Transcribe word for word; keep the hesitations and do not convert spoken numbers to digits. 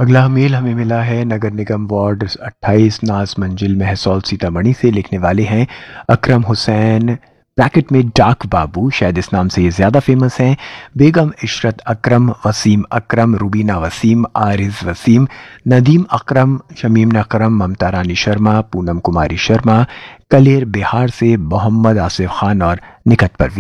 अगला मेल हमें मिला है नगर निगम वार्ड अट्ठाईस नाज मंजिल महसौल सीतामढ़ी से। लिखने वाले हैं अकरम हुसैन ब्रैकेट में डाक बाबू, शायद इस नाम से ये ज़्यादा फेमस हैं। बेगम इशरत अकरम, वसीम अकरम, रुबीना वसीम, आरिज वसीम, नदीम अकरम, शमीम अकरम, ममता रानी शर्मा, पूनम कुमारी शर्मा, कलेर बिहार से मोहम्मद आसिफ खान और निकट परवीन।